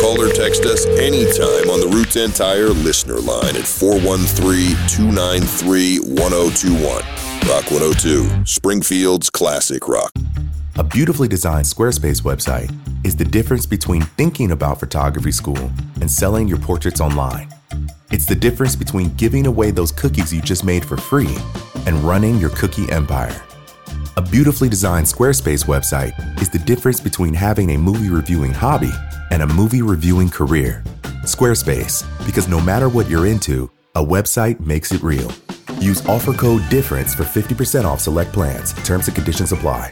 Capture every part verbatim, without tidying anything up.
Call or text us anytime on the Route ten Tire listener line at four one three, two nine three, one oh two one. Rock one oh two, Springfield's classic rock. A beautifully designed Squarespace website is the difference between thinking about photography school and selling your portraits online. It's the difference between giving away those cookies you just made for free and running your cookie empire. A beautifully designed Squarespace website is the difference between having a movie reviewing hobby and a movie reviewing career. Squarespace, because no matter what you're into, a website makes it real. Use offer code DIFFERENCE for fifty percent off select plans. Terms and conditions apply.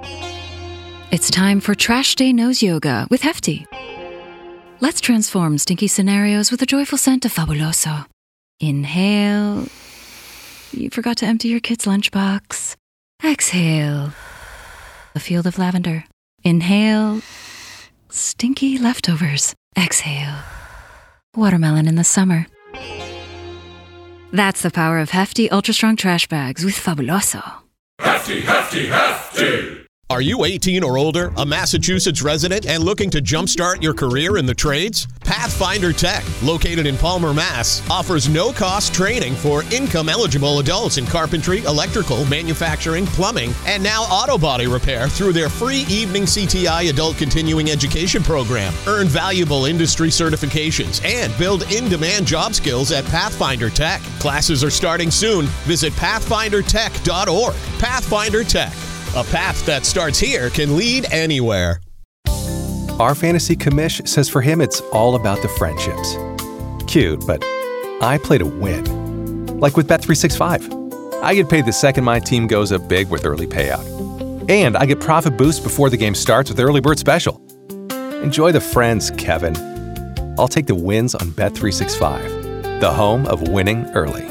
It's time for Trash Day Nose Yoga with Hefty. Let's transform stinky scenarios with a joyful scent of Fabuloso. Inhale. You forgot to empty your kid's lunchbox. Exhale. A field of lavender. Inhale. Stinky leftovers. Exhale. Watermelon in the summer. That's the power of Hefty Ultra Strong Trash Bags with Fabuloso. Hefty, Hefty, Hefty! Are you eighteen or older, a Massachusetts resident, and looking to jumpstart your career in the trades? Pathfinder Tech, located in Palmer, Mass, offers no-cost training for income-eligible adults in carpentry, electrical, manufacturing, plumbing, and now auto body repair through their free evening C T I adult continuing education program. Earn valuable industry certifications and build in-demand job skills at Pathfinder Tech. Classes are starting soon. Visit pathfinder tech dot org. Pathfinder Tech. A path that starts here can lead anywhere. Our fantasy commish says for him it's all about the friendships. Cute, but I play to win. Like with Bet three sixty-five. I get paid the second my team goes up big with early payout. And I get profit boost before the game starts with Early Bird Special. Enjoy the friends, Kevin. I'll take the wins on Bet three sixty-five, the home of winning early.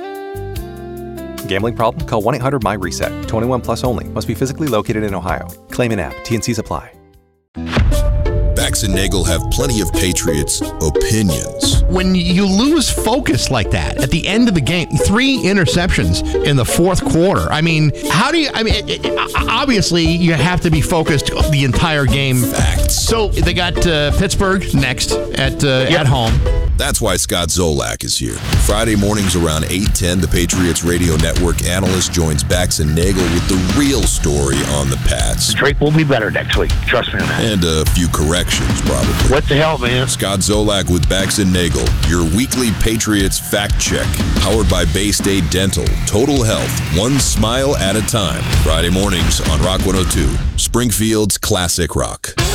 Gambling problem? Call one eight hundred my reset. twenty-one plus only. Must be physically located in Ohio. Claim in app. T and Cs apply. Bax and Nagel have plenty of Patriots opinions. When you lose focus like that at the end of the game, three interceptions in the fourth quarter. I mean, how do you, I mean, it, it, obviously you have to be focused the entire game. Facts. So they got uh, Pittsburgh next at uh, yep. at home. That's why Scott Zolak is here. Friday mornings around eight ten, the Patriots Radio Network analyst joins Bax and Nagel with the real story on the Pats. Drake will be better next week. Trust me on that. And a few corrections, probably. What the hell, man? Scott Zolak with Bax and Nagel, your weekly Patriots fact check. Powered by Bay State Dental. Total health, one smile at a time. Friday mornings on Rock one oh two, Springfield's classic rock.